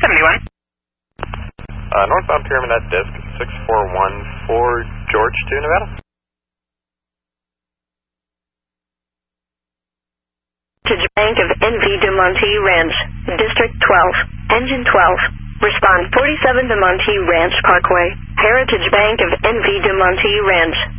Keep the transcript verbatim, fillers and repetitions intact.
seventy-one. Uh, northbound Pyramid at Disc six four one four George to Nevada. Heritage Bank of N V de Monte Ranch, District twelve, Engine twelve. Respond forty-seven de Monte Ranch Parkway, Heritage Bank of N V de Monte Ranch.